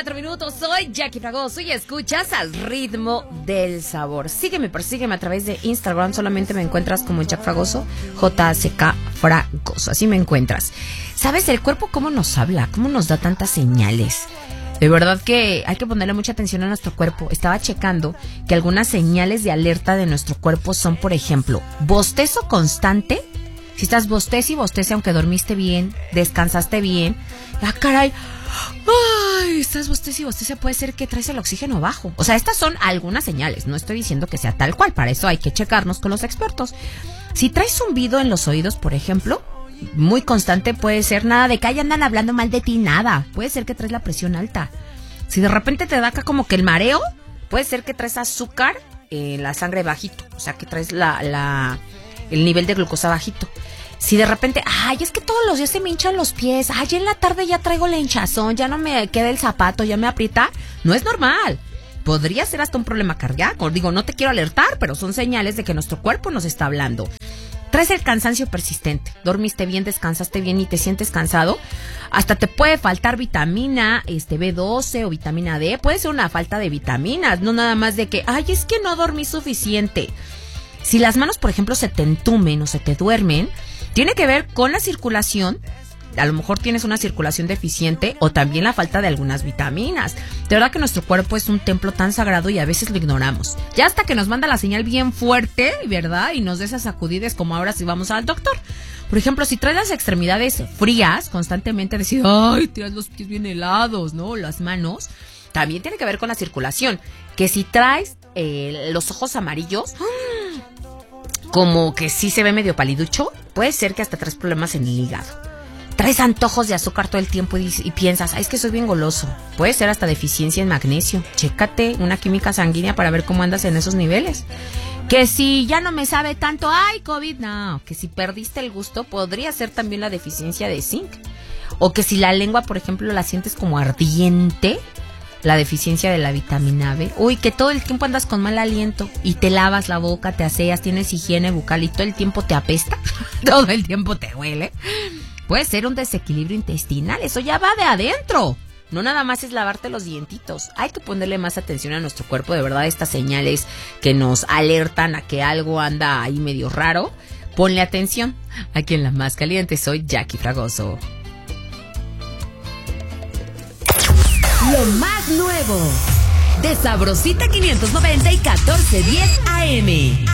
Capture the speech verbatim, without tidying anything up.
cuatro minutos. Soy Jackie Fragoso y escuchas Al Ritmo del Sabor. Sígueme, persígueme a través de Instagram. Solamente me encuentras como Jack Fragoso, J A C K Fragoso. Así me encuentras. ¿Sabes el cuerpo cómo nos habla? ¿Cómo nos da tantas señales? De verdad que hay que ponerle mucha atención a nuestro cuerpo. Estaba checando que algunas señales de alerta de nuestro cuerpo son, por ejemplo, bostezo constante. Si estás bostece y bostece aunque dormiste bien, descansaste bien. Ah, caray. Ay, estás bostece y bostece, puede ser que traes el oxígeno bajo. O sea, estas son algunas señales. No estoy diciendo que sea tal cual. Para eso hay que checarnos con los expertos. Si traes zumbido en los oídos, por ejemplo, muy constante, puede ser nada de que ahí andan hablando mal de ti, nada. Puede ser que traes la presión alta. Si de repente te da acá como que el mareo, puede ser que traes azúcar en la sangre bajito. O sea, que traes la, la, el nivel de glucosa bajito. Si de repente, ay, es que todos los días se me hinchan los pies, ay, en la tarde ya traigo la hinchazón, ya no me queda el zapato, ya me aprieta, no es normal. Podría ser hasta un problema cardíaco. Digo, no te quiero alertar, pero son señales de que nuestro cuerpo nos está hablando. Traes el cansancio persistente, dormiste bien, descansaste bien y te sientes cansado. Hasta te puede faltar vitamina este B doce o vitamina D. Puede ser una falta de vitaminas, no nada más de que, ay, es que no dormí suficiente. Si las manos, por ejemplo, se te entumen o se te duermen, tiene que ver con la circulación. A lo mejor tienes una circulación deficiente o también la falta de algunas vitaminas. De verdad que nuestro cuerpo es un templo tan sagrado y a veces lo ignoramos. Ya hasta que nos manda la señal bien fuerte, ¿verdad? Y nos da esas sacudidas como ahora si vamos al doctor. Por ejemplo, si traes las extremidades frías, constantemente decir, ay, traes los pies bien helados, ¿no? Las manos. También tiene que ver con la circulación. Que si traes eh, los ojos amarillos, como que sí se ve medio paliducho, puede ser que hasta traes problemas en el hígado. Traes antojos de azúcar todo el tiempo y, y piensas, ay, es que soy bien goloso. Puede ser hasta deficiencia en magnesio. Chécate una química sanguínea para ver cómo andas en esos niveles. Que si ya no me sabe tanto, ay, COVID, no. Que si perdiste el gusto, podría ser también la deficiencia de zinc. O que si la lengua, por ejemplo, la sientes como ardiente, la deficiencia de la vitamina B. Uy, que todo el tiempo andas con mal aliento y te lavas la boca, te aseas, tienes higiene bucal y todo el tiempo te apesta. Todo el tiempo te huele. Puede ser un desequilibrio intestinal, eso ya va de adentro. No nada más es lavarte los dientitos. Hay que ponerle más atención a nuestro cuerpo. De verdad, estas señales que nos alertan a que algo anda ahí medio raro, ponle atención. Aquí en La Más Caliente soy Jackie Fragoso. Lo más nuevo de Sabrosita quinientos noventa y catorce diez A M.